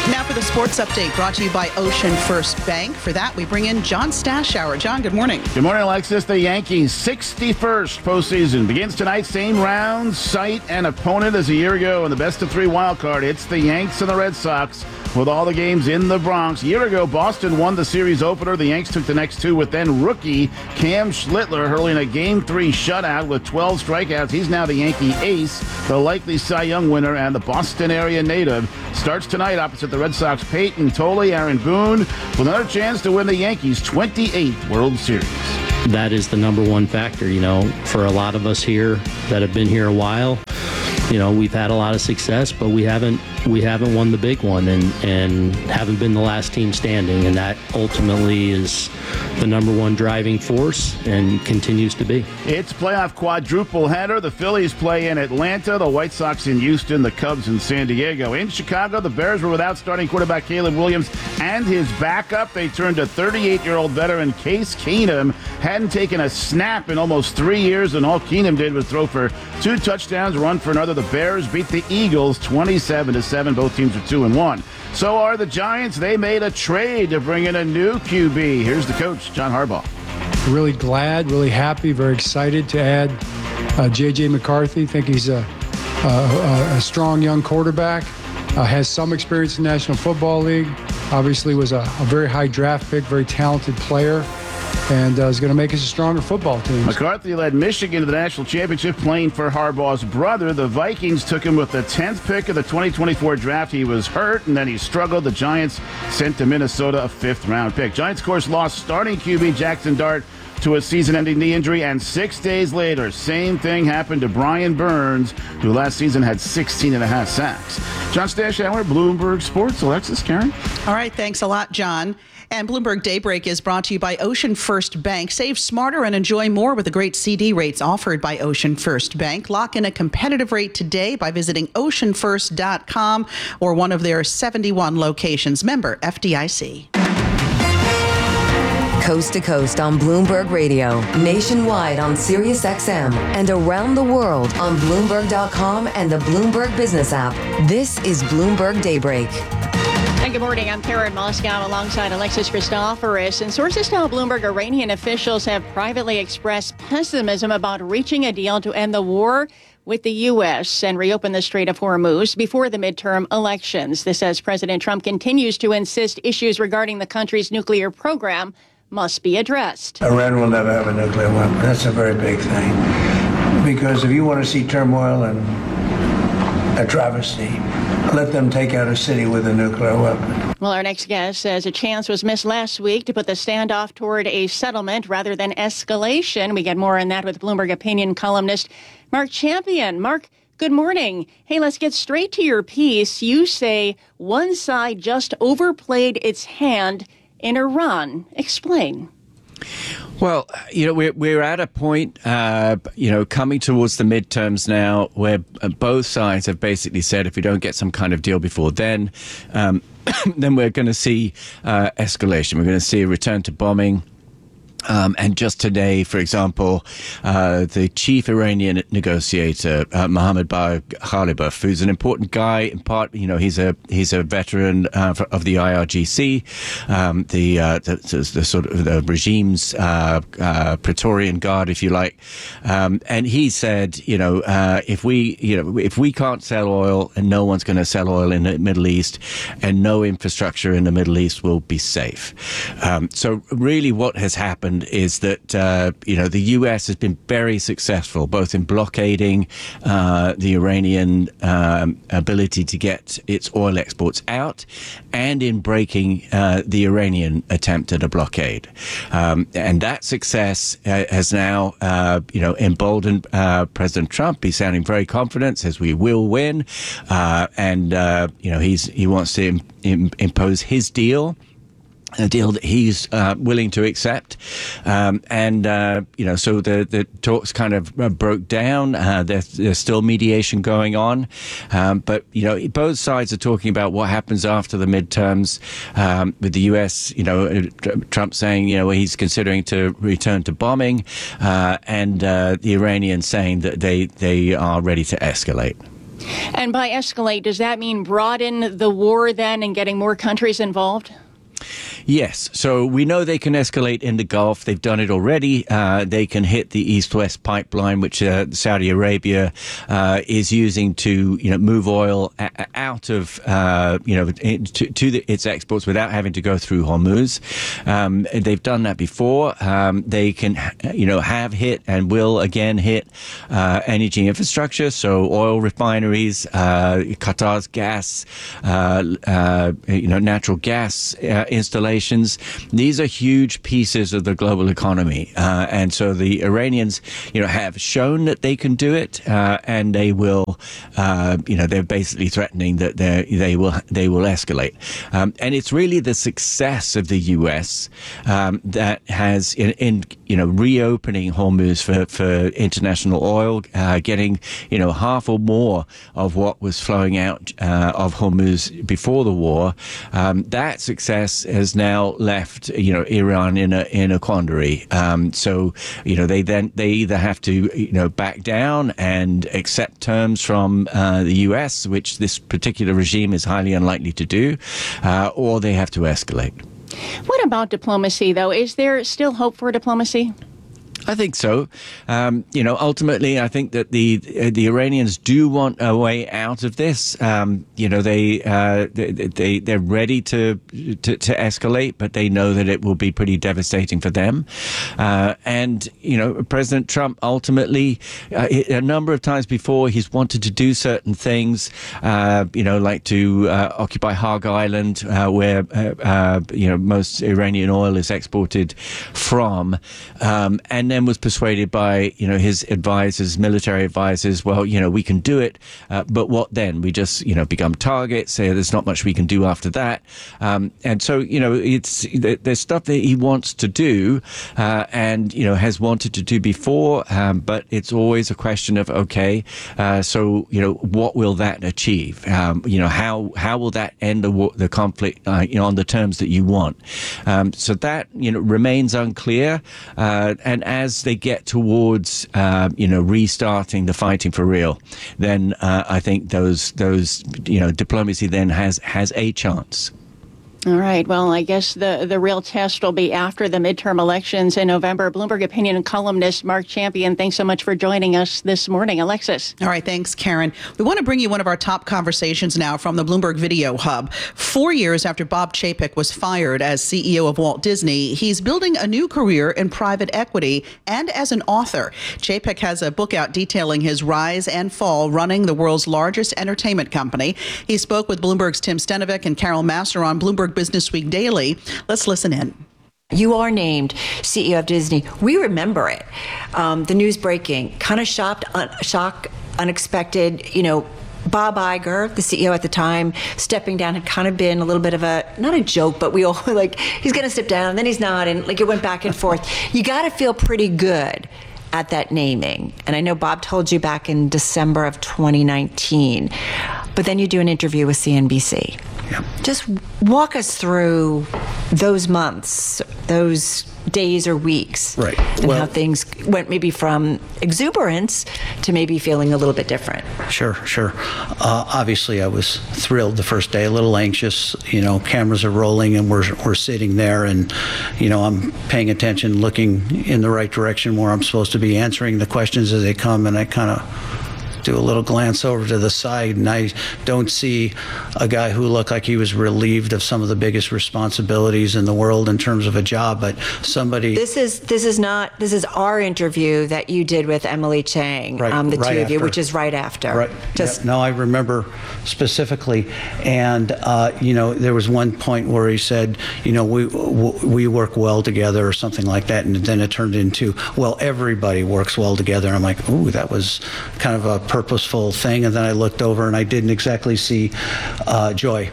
Now for the sports update brought to you by Ocean First Bank. For that, we bring in John Stashower. John, good morning. Good morning, Alexis. The Yankees' 61st postseason begins tonight. Same round, site, and opponent as a year ago in the best-of-3 wild card. It's the Yanks and the Red Sox with all the games in the Bronx. A year ago, Boston won the series opener. The Yanks took the next two with then rookie Cam Schlittler hurling a Game 3 shutout with 12 strikeouts. He's now the Yankee ace, the likely Cy Young winner, and the Boston area native. Starts tonight opposite the Red Sox. Peyton Tolle, Aaron Boone with another chance to win the Yankees' 28th World Series. That is the number one factor, for a lot of us here that have been here a while. We've had a lot of success, but we haven't won the big one and haven't been the last team standing, and that ultimately is the number one driving force and continues to be. It's playoff quadruple header. The Phillies play in Atlanta, the White Sox in Houston, the Cubs in San Diego. In Chicago, the Bears were without starting quarterback Caleb Williams and his backup. They turned to 38-year-old veteran Case Keenum. Hadn't taken a snap in almost 3 years, and all Keenum did was throw for 2 touchdowns, run for another. The Bears beat the Eagles 27-7. Both teams are 2-1. So are the Giants. They made a trade to bring in a new QB. Here's the coach, John Harbaugh. Really glad, really happy, very excited to add J.J. McCarthy. Think he's a strong young quarterback. Has some experience in the National Football League. Obviously was a very high draft pick, very talented player. And is going to make us a stronger football team. McCarthy led Michigan to the national championship playing for Harbaugh's brother. The Vikings took him with the 10th pick of the 2024 draft. He was hurt, and then he struggled. The Giants sent to Minnesota a 5th-round pick. Giants, of course, lost starting QB Jackson Dart to a season-ending knee injury, and 6 days later, same thing happened to Brian Burns, who last season had 16.5 sacks. John Stashower, Bloomberg Sports. Alexis, Karen? All right, thanks a lot, John. And Bloomberg Daybreak is brought to you by Ocean First Bank. Save smarter and enjoy more with the great CD rates offered by Ocean First Bank. Lock in a competitive rate today by visiting oceanfirst.com or one of their 71 locations. Member FDIC. Coast to coast on Bloomberg Radio, nationwide on Sirius XM, and around the world on Bloomberg.com and the Bloomberg Business app. This is Bloomberg Daybreak. And good morning. I'm Karen Moscow alongside Alexis Christoforous. And sources tell Bloomberg Iranian officials have privately expressed pessimism about reaching a deal to end the war with the U.S. and reopen the Strait of Hormuz before the midterm elections. This as President Trump continues to insist issues regarding the country's nuclear program must be addressed. Iran will never have a nuclear weapon. That's a very big thing. Because if you want to see turmoil and a travesty, let them take out a city with a nuclear weapon. Well, our next guest says a chance was missed last week to put the standoff toward a settlement rather than escalation. We get more on that with Bloomberg opinion columnist Mark Champion. Mark, good morning. Hey, let's get straight to your piece. You say one side just overplayed its hand in Iran. Explain. Well, we're at a point, coming towards the midterms now where both sides have basically said if we don't get some kind of deal before then we're going to see escalation. We're going to see a return to bombing. And just today, for example, the chief Iranian negotiator, Mohammad Bagh Ghalibaf, who's an important guy, in part, he's a veteran of the IRGC, the sort of the regime's Praetorian Guard, if you like. And he said, if we can't sell oil and no one's going to sell oil in the Middle East and no infrastructure in the Middle East will be safe. So really what has happened is that the U.S. has been very successful both in blockading the Iranian ability to get its oil exports out and in breaking the Iranian attempt at a blockade. And that success has now emboldened President Trump. He's sounding very confident, says we will win, and he wants to impose his deal. A deal that he's willing to accept. So the talks kind of broke down. There's still mediation going on. But both sides are talking about what happens after the midterms, with the U.S., Trump saying, he's considering to return to bombing, and the Iranians saying that they are ready to escalate. And by escalate, does that mean broaden the war then and getting more countries involved? Yes. So we know they can escalate in the Gulf. They've done it already. They can hit the East-West pipeline, which Saudi Arabia is using to, move oil out of, to its exports without having to go through Hormuz. They've done that before. They can, have hit and will again hit energy infrastructure. So oil refineries, Qatar's gas, natural gas installations. These are huge pieces of the global economy, and so the Iranians, have shown that they can do it, and they will. They're basically threatening that they will escalate, and it's really the success of the U.S. That has in reopening Hormuz for international oil, getting half or more of what was flowing out of Hormuz before the war. That success has now left Iran in a quandary. So they either have to back down and accept terms from the U.S., which this particular regime is highly unlikely to do, or they have to escalate. What about diplomacy, though? Is there still hope for diplomacy? I think so. Ultimately, I think that the Iranians do want a way out of this. They're ready to escalate, but they know that it will be pretty devastating for them. And President Trump ultimately, a number of times before, he's wanted to do certain things, like to occupy Hog Island, where most Iranian oil is exported from, and then was persuaded by his advisors, military advisors. Well, we can do it, but what then? We just become targets. There's not much we can do after that, and so there's stuff that he wants to do, and has wanted to do before, but it's always a question of so what will that achieve? How will that end the conflict on the terms that you want? So that remains unclear, and as they get towards restarting the fighting for real, then I think those diplomacy then has a chance. All right. Well, I guess the real test will be after the midterm elections in November. Bloomberg opinion columnist Mark Champion, thanks so much for joining us this morning. Alexis. All right. Thanks, Karen. We want to bring you one of our top conversations now from the Bloomberg Video Hub. 4 years after Bob Chapek was fired as CEO of Walt Disney, he's building a new career in private equity and as an author. Chapek has a book out detailing his rise and fall running the world's largest entertainment company. He spoke with Bloomberg's Tim Stenovec and Carol Massar on Bloomberg Business Week Daily. Let's listen in. You are named CEO of Disney. We remember it. The news breaking, kind of shock, unexpected, Bob Iger, the CEO at the time, stepping down had kind of been a little bit of not a joke, but we all he's going to step down, and then he's not, and it went back and forth. You got to feel pretty good at that naming. And I know Bob told you back in December of 2019, but then you do an interview with CNBC. Yeah. Just walk us through those months, those days or weeks, right? And how things went maybe from exuberance to maybe feeling a little bit different. Sure. Obviously, I was thrilled the first day, a little anxious. Cameras are rolling and we're sitting there, and I'm paying attention, looking in the right direction where I'm supposed to be, answering the questions as they come, and I kind of do a little glance over to the side, and I don't see a guy who looked like he was relieved of some of the biggest responsibilities in the world in terms of a job, but somebody. This is our interview that you did with Emily Chang, right, the right two of you, after. which is right after. Right. No, I remember specifically, and there was one point where he said, we work well together or something like that, and then it turned into, well, everybody works well together. And I'm like, ooh, that was kind of a purposeful thing. And then I looked over and I didn't exactly see joy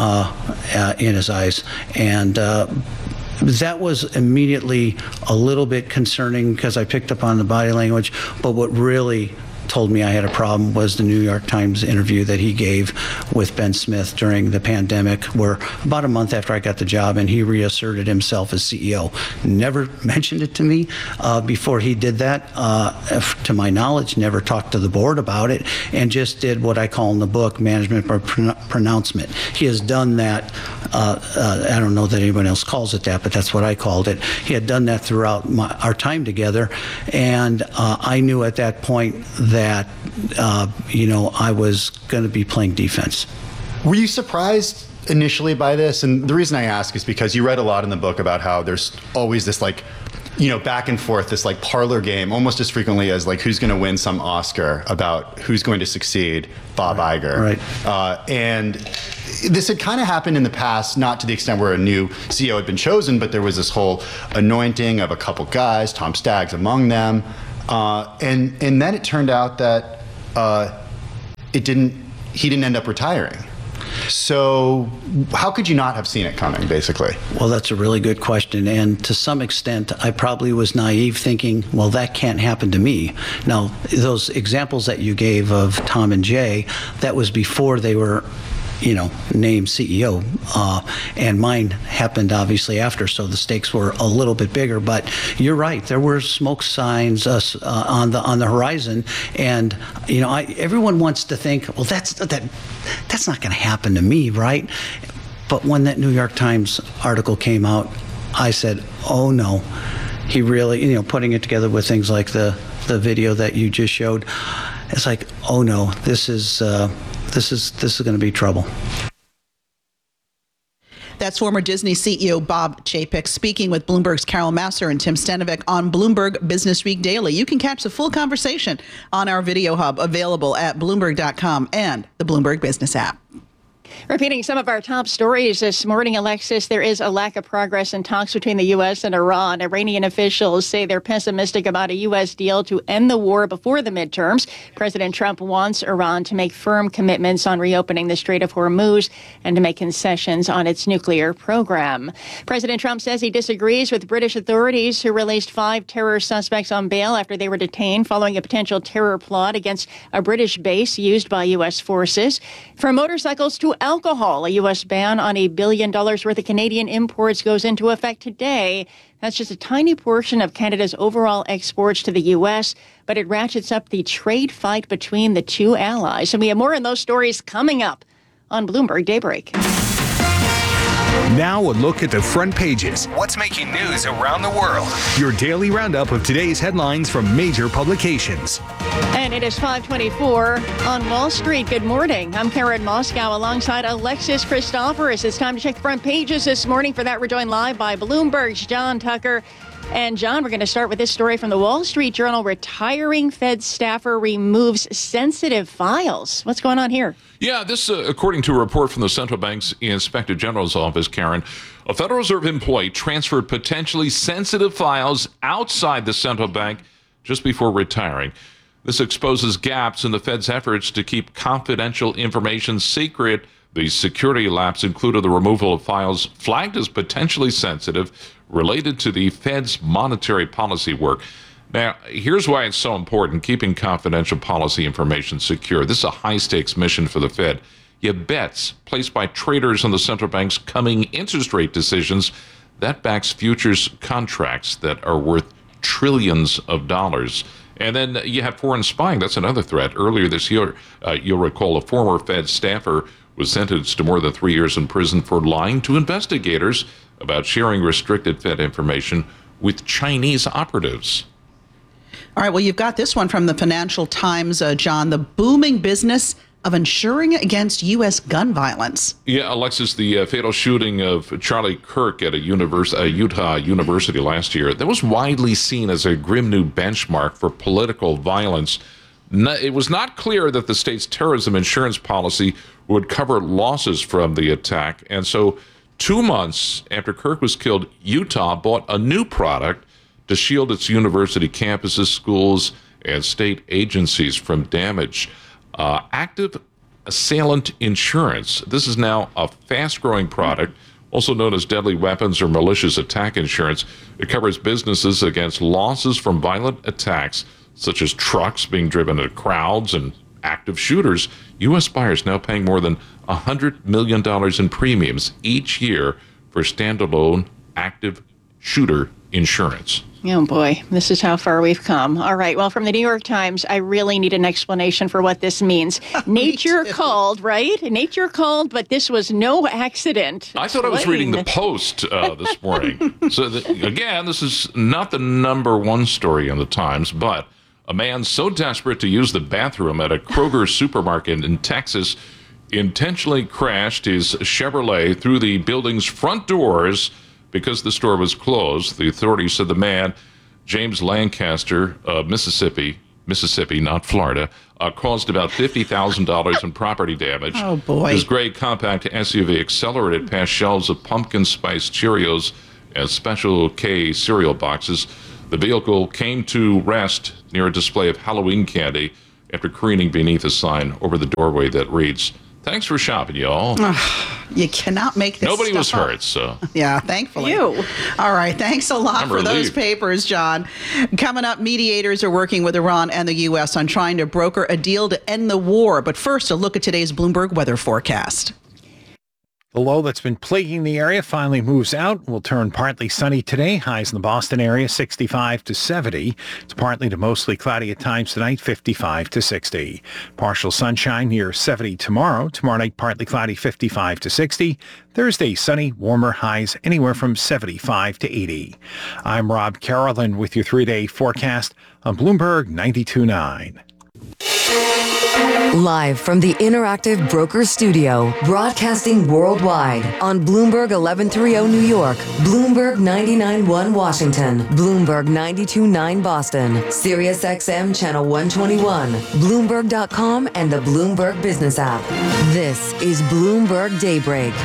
in his eyes, and that was immediately a little bit concerning because I picked up on the body language. But what really told me I had a problem was the New York Times interview that he gave with Ben Smith during the pandemic, where about a month after I got the job, and he reasserted himself as CEO. Never mentioned it to me before he did that. To my knowledge, never talked to the board about it, and just did what I call in the book management by pronouncement. He has done that. I don't know that anyone else calls it that, but that's what I called it. He had done that throughout our time together, and I knew at that point that I was going to be playing defense. Were you surprised initially by this? And the reason I ask is because you read a lot in the book about how there's always this back and forth, this parlor game, almost as frequently as who's going to win some Oscar about who's going to succeed Bob Iger. Right. And this had kind of happened in the past, not to the extent where a new CEO had been chosen, but there was this whole anointing of a couple guys, Tom Staggs among them. And then it turned out that he didn't end up retiring. So how could you not have seen it coming, basically? Well, that's a really good question. And to some extent, I probably was naive thinking, well, that can't happen to me. Now, those examples that you gave of Tom and Jay, that was before they were named CEO, and mine happened obviously after, so the stakes were a little bit bigger. But you're right, there were smoke signs on the horizon, and everyone wants to think, well, that's not going to happen to me, right? But when that New York Times article came out, I said, oh no, he really, putting it together with things like the video that you just showed, it's like, oh no, this is going to be trouble. That's former Disney CEO Bob Chapek speaking with Bloomberg's Carol Massar and Tim Stanovic on Bloomberg Business Week Daily. You can catch the full conversation on our video hub, available at Bloomberg.com and the Bloomberg Business app. Repeating some of our top stories this morning, Alexis, there is a lack of progress in talks between the U.S. and Iran. Iranian officials say they're pessimistic about a U.S. deal to end the war before the midterms. President Trump wants Iran to make firm commitments on reopening the Strait of Hormuz and to make concessions on its nuclear program. President Trump says he disagrees with British authorities who released 5 terror suspects on bail after they were detained following a potential terror plot against a British base used by U.S. forces. From motorcycles to alcohol, a U.S. ban on $1 billion worth of Canadian imports goes into effect today. That's just a tiny portion of Canada's overall exports to the U.S., but it ratchets up the trade fight between the two allies. And we have more on those stories coming up on Bloomberg Daybreak. Now a look at the front pages. What's making news around the world? Your daily roundup of today's headlines from major publications. And it is 5:24 on Wall Street. Good morning. I'm Karen Moscow alongside Alexis Christoforous. It's time to check the front pages this morning. For that, we're joined live by Bloomberg's John Tucker. And John, we're going to start with this story from the Wall Street Journal. Retiring Fed staffer removes sensitive files. What's going on here? Yeah, this, according to a report from the Central Bank's Inspector General's office, Karen, a Federal Reserve employee transferred potentially sensitive files outside the central bank just before retiring. This exposes gaps in the Fed's efforts to keep confidential information secret. The security lapse included the removal of files flagged as potentially sensitive related to the Fed's monetary policy work. Now, here's why it's so important, keeping confidential policy information secure. This is a high-stakes mission for the Fed. You have bets placed by traders on the central bank's coming interest rate decisions. That backs futures contracts that are worth trillions of dollars. And then you have foreign spying. That's another threat. Earlier this year, you'll recall a former Fed staffer was sentenced to more than 3 years in prison for lying to investigators about sharing restricted Fed information with Chinese operatives. All right, well, you've got this one from the Financial Times, John, the booming business of insuring against U.S. gun violence. Yeah, Alexis, the fatal shooting of Charlie Kirk at a Utah university last year, that was widely seen as a grim new benchmark for political violence. It was not clear that the state's terrorism insurance policy would cover losses from the attack. And so 2 months after Kirk was killed, Utah bought a new product to shield its university campuses, schools, and state agencies from damage. Active Assailant Insurance. This is now a fast-growing product, also known as deadly weapons or malicious attack insurance. It covers businesses against losses from violent attacks, such as trucks being driven into crowds and active shooters, U.S. buyers now paying more than $100 million in premiums each year for standalone active shooter insurance. Oh boy, this is how far we've come. All right, well, from the New York Times, I really need an explanation for what this means. Nature called, right? Nature called, but this was no accident. I thought I was reading the Post this morning. So, again, this is not the number one story in the Times, but a man so desperate to use the bathroom at a Kroger supermarket in Texas intentionally crashed his Chevrolet through the building's front doors because the store was closed. The authorities said the man, James Lancaster of Mississippi, not Florida, caused about $50,000 in property damage. Oh, boy. His gray compact SUV accelerated past shelves of pumpkin spice Cheerios and Special K cereal boxes. The vehicle came to rest near a display of Halloween candy after careening beneath a sign over the doorway that reads, "Thanks for shopping, y'all." You cannot make this Nobody was stuff up. hurt, so. Yeah, thankfully. All right, thanks a lot for those papers, John. Coming up, mediators are working with Iran and the U.S. on trying to broker a deal to end the war. But first, a look at today's Bloomberg weather forecast. The low that's been plaguing the area finally moves out. Will turn partly sunny today. Highs in the Boston area 65 to 70. It's partly to mostly cloudy at times tonight, 55 to 60. Partial sunshine near 70 tomorrow. Tomorrow night partly cloudy, 55 to 60. Thursday sunny, warmer, highs anywhere from 75 to 80. I'm Rob Carolyn with your 3-day forecast on Bloomberg 92.9. Live from the Interactive Broker Studio, broadcasting worldwide on Bloomberg 1130 New York, Bloomberg 99.1 Washington, Bloomberg 92.9 Boston, Sirius XM Channel 121, Bloomberg.com, and the Bloomberg Business app. This is Bloomberg Daybreak.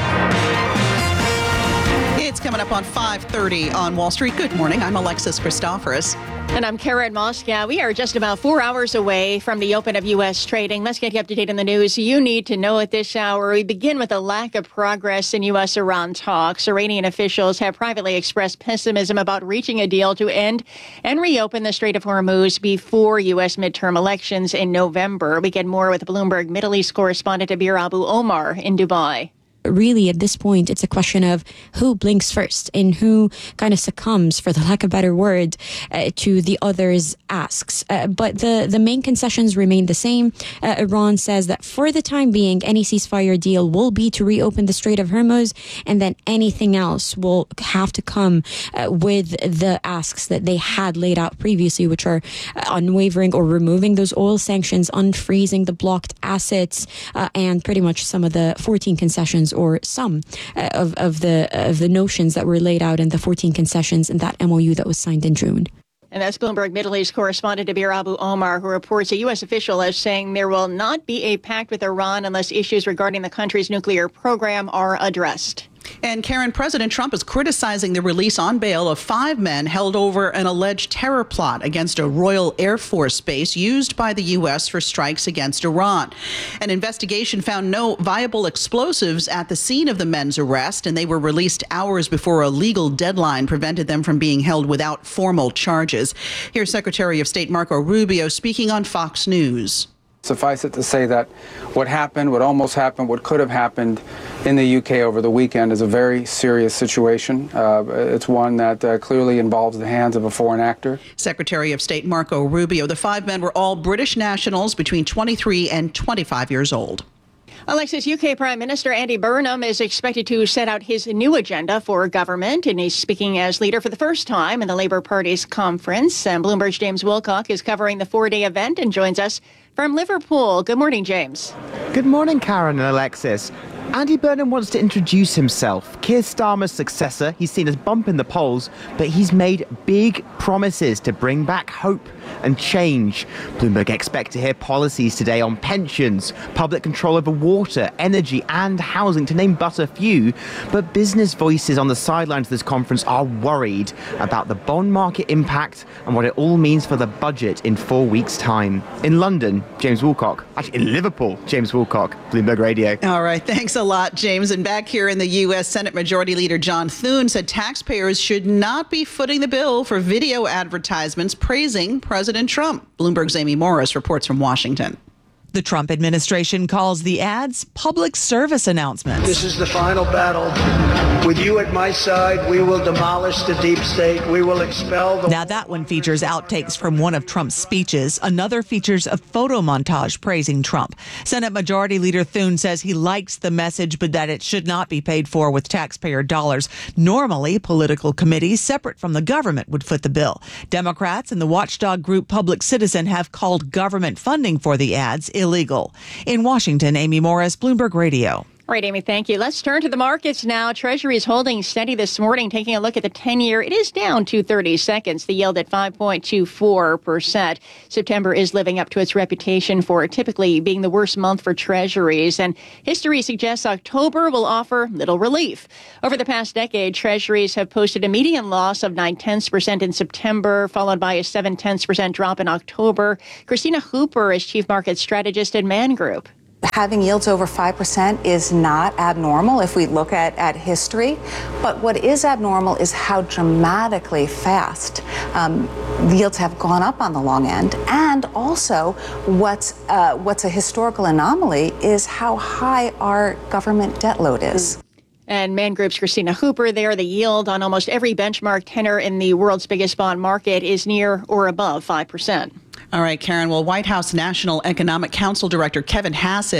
It's coming up on 5:30 on Wall Street. Good morning. I'm Alexis Christoforous. And I'm Karen Moscow. We are just about 4 hours away from the open of U.S. trading. Let's get you up to date on the news you need to know at this hour. We begin with a lack of progress in U.S.-Iran talks. Iranian officials have privately expressed pessimism about reaching a deal to end and reopen the Strait of Hormuz before U.S. midterm elections in November. We get more with Bloomberg Middle East correspondent Abir Abu Omar in Dubai. Really, at this point, it's a question of who blinks first and who kind of succumbs, for the lack of a better word, to the other's asks. But the main concessions remain the same. Iran says that for the time being, any ceasefire deal will be to reopen the Strait of Hormuz, and then anything else will have to come with the asks that they had laid out previously, which are unwavering or removing those oil sanctions, unfreezing the blocked assets, and pretty much some of the 14 concessions or some of the notions that were laid out in the 14 concessions in that MOU that was signed in June. And that's Bloomberg Middle East correspondent Abir Abu Omar, who reports a U.S. official as saying there will not be a pact with Iran unless issues regarding the country's nuclear program are addressed. And Karen, President Trump is criticizing the release on bail of 5 men held over an alleged terror plot against a Royal Air Force base used by the U.S. for strikes against Iran. An investigation found no viable explosives at the scene of the men's arrest, and they were released hours before a legal deadline prevented them from being held without formal charges. Here's Secretary of State Marco Rubio speaking on Fox News. Suffice it to say that what happened, what almost happened, what could have happened in the UK over the weekend is a very serious situation. It's one that clearly involves the hands of a foreign actor. Secretary of State Marco Rubio. The 5 men were all British nationals between 23 and 25 years old. Alexis, UK Prime Minister Andy Burnham is expected to set out his new agenda for government, and he's speaking as leader for the first time in the Labour Party's conference. And Bloomberg's James Wilcock is covering the 4-day event and joins us from Liverpool. Good morning, James. Good morning, Karen and Alexis. Andy Burnham wants to introduce himself. Keir Starmer's successor. He's seen as bump in the polls, but he's made big promises to bring back hope and change. Bloomberg expect to hear policies today on pensions, public control over water, energy and housing, to name but a few. But business voices on the sidelines of this conference are worried about the bond market impact and what it all means for the budget in 4 weeks' time. In London, James Wilcock. Actually, in Liverpool, James Wilcock, Bloomberg Radio. All right, thanks a lot, James. And back here in the U.S., Senate Majority Leader John Thune said taxpayers should not be footing the bill for video advertisements praising President President Trump. Bloomberg's Amy Morris reports from Washington. The Trump administration calls the ads public service announcements. This is the final battle. With you at my side, we will demolish the deep state. We will expel the... Now that one features outtakes from one of Trump's speeches. Another features a photo montage praising Trump. Senate Majority Leader Thune says he likes the message, but that it should not be paid for with taxpayer dollars. Normally, political committees separate from the government would foot the bill. Democrats and the watchdog group Public Citizen have called government funding for the ads illegal. In Washington, Amy Morris, Bloomberg Radio. All right, Amy, thank you. Let's turn to the markets now. Treasury is holding steady this morning. Taking a look at the 10-year, it is down 230 seconds. The yield at 5.24%. September is living up to its reputation for typically being the worst month for treasuries. And history suggests October will offer little relief. Over the past decade, treasuries have posted a median loss of 0.9% in September, followed by a 0.7% drop in October. Christina Hooper is chief market strategist at Man Group. Having yields over 5% is not abnormal if we look at history, but what is abnormal is how dramatically fast the yields have gone up on the long end, and also what's a historical anomaly is how high our government debt load is. And Man Group's Christina Hooper there. The yield on almost every benchmark tenor in the world's biggest bond market is near or above 5%. All right, Karen. Well, White House National Economic Council Director Kevin Hassett